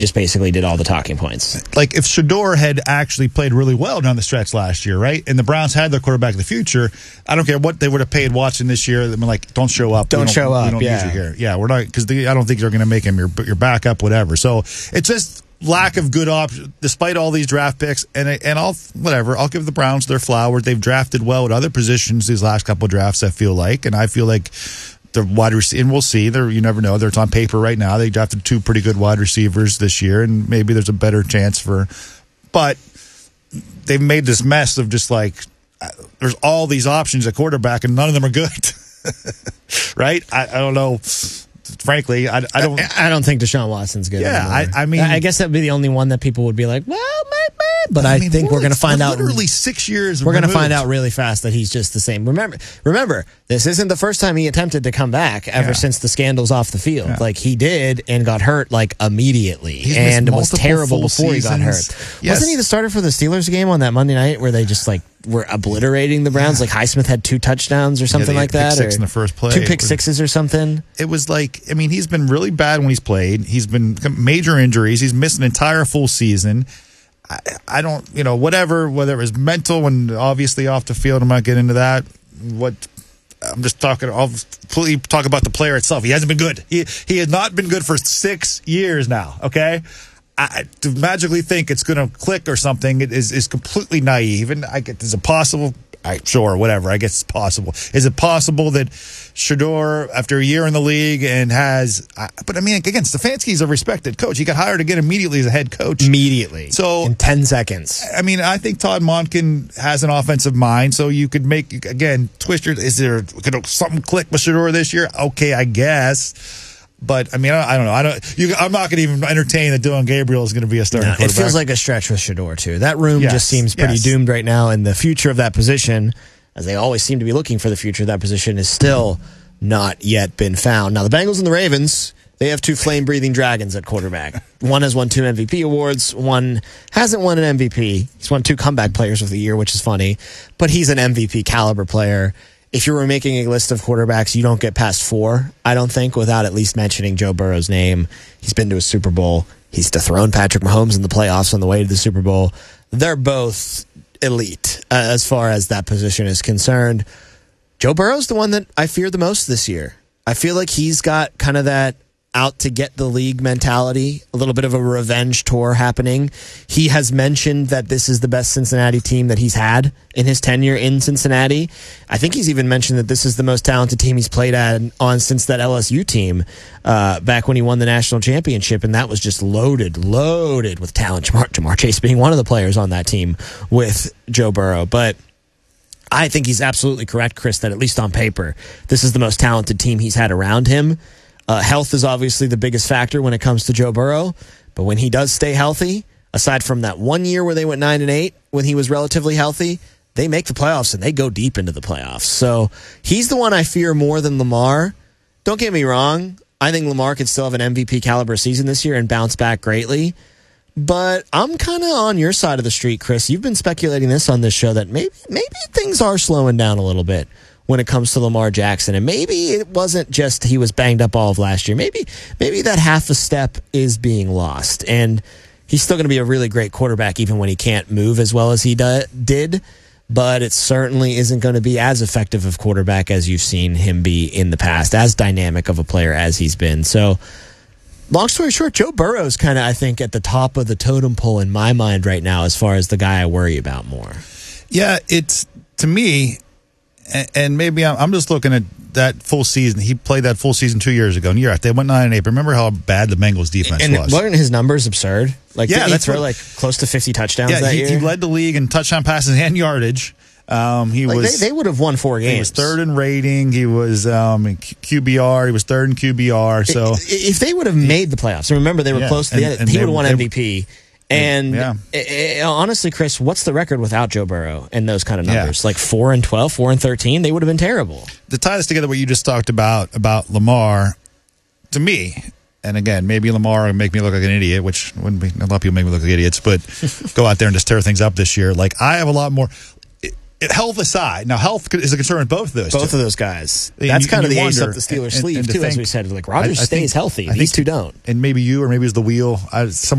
just basically did all the talking points. Like if Shedeur had actually played really well down the stretch last year, right? And the Browns had their quarterback of the future, I don't care what they would have paid Watson this year. They'd be like, don't show up. Don't show up. We don't need you here. Yeah, we're not, because I don't think you're going to make him your backup, whatever. So it's just lack of good options, despite all these draft picks. And I'll give the Browns their flowers. They've drafted well at other positions these last couple of drafts, I feel like. And I feel like the wide receiver, and we'll see. You never know. It's on paper right now. They drafted 2 pretty good wide receivers this year, and maybe there's a better chance but they've made this mess of just like there's all these options at quarterback, and none of them are good. Right? I don't know. Frankly, I don't think Deshaun Watson's good. Yeah, I guess that'd be the only one that people would be like, well, maybe. But I think we're going to find out. Literally 6 years. We're going to find out really fast that he's just the same. Remember, this isn't the first time he attempted to come back ever since the scandals off the field. Yeah. Like he did and got hurt like immediately, and was terrible before he got hurt. Yes. Wasn't he the starter for the Steelers game on that Monday night where they just like were obliterating the Browns? Like Highsmith had 2 touchdowns or something like that, pick 6 in the first play. 2 pick sixes or something. It was like, I mean, he's been really bad when he's played. He's been major injuries. He's missed an entire full season. I don't, whether it was mental and obviously off the field, I'm not getting into that. I'm just talking, I'll completely talk about the player itself. He hasn't been good. He has not been good for 6 years now, okay? To magically think it's going to click or something is completely naive. And is it possible? Sure, whatever. I guess it's possible. Is it possible that Shedeur, after a year in the league and but I mean, again, Stefanski's a respected coach. He got hired again immediately as a head coach. Immediately. So in 10 seconds. I mean, I think Todd Monken has an offensive mind, so you could make, again, is there something click with Shedeur this year? Okay, I guess. But, I mean, I don't know. I'm not going to even entertain that Dylan Gabriel is going to be a starting quarterback. It feels like a stretch with Shedeur, too. That room just seems pretty doomed right now, and the future of that position, as they always seem to be looking for the future of that position, is still not yet been found. Now, the Bengals and the Ravens, they have 2 flame-breathing dragons at quarterback. One has won 2 MVP awards. One hasn't won an MVP. He's won 2 comeback players of the year, which is funny. But he's an MVP caliber player. If you were making a list of quarterbacks, you don't get past 4, I don't think, without at least mentioning Joe Burrow's name. He's been to a Super Bowl. He's dethroned Patrick Mahomes in the playoffs on the way to the Super Bowl. They're both elite as far as that position is concerned. Joe Burrow's the one that I fear the most this year. I feel like he's got kind of that out to get the league mentality, a little bit of a revenge tour happening. He has mentioned that this is the best Cincinnati team that he's had in his tenure in Cincinnati. I think he's even mentioned that this is the most talented team he's played on since that LSU team back when he won the national championship, and that was just loaded with talent. Jamar Chase being one of the players on that team with Joe Burrow. But I think he's absolutely correct, Chris, that at least on paper, this is the most talented team he's had around him. Health is obviously the biggest factor when it comes to Joe Burrow, but when he does stay healthy, aside from that 1 year where they went 9-8 when he was relatively healthy, they make the playoffs and they go deep into the playoffs. So he's the one I fear more than Lamar. Don't get me wrong. I think Lamar could still have an MVP caliber season this year and bounce back greatly. But I'm kind of on your side of the street, Chris. You've been speculating this on this show that maybe things are slowing down a little bit when it comes to Lamar Jackson. And maybe it wasn't just he was banged up all of last year. Maybe that half a step is being lost. And he's still going to be a really great quarterback even when he can't move as well as he did. But it certainly isn't going to be as effective of quarterback as you've seen him be in the past, as dynamic of a player as he's been. So long story short, Joe Burrow's kind of, I think, at the top of the totem pole in my mind right now as far as the guy I worry about more. Yeah, it's, to me, and maybe I'm just looking at that full season. He played that full season 2 years ago. And you're right, they went 9-8. Remember how bad the Bengals defense was? Weren't his numbers absurd? Like, didn't he throw like close to 50 touchdowns that year? He led the league in touchdown passes and yardage. They would have won 4 games. He was third in rating. He was in QBR. He was third in QBR. So if they would have made the playoffs, and remember they were close to the end, he would have won MVP. And honestly, Chris, what's the record without Joe Burrow and those kind of numbers? Like 4-12, 4-13, they would have been terrible. To tie this together, what you just talked about Lamar, to me, and again, maybe Lamar would make me look like an idiot, which wouldn't be, a lot of people make me look like idiots, but go out there and just tear things up this year. Like, I have a lot more. health aside, now health is a concern with both of those. Both of those guys. That's kind of the ace up the Steelers' sleeve too, as we said. Like Rodgers stays healthy; these two don't. And maybe you, or maybe it was the wheel.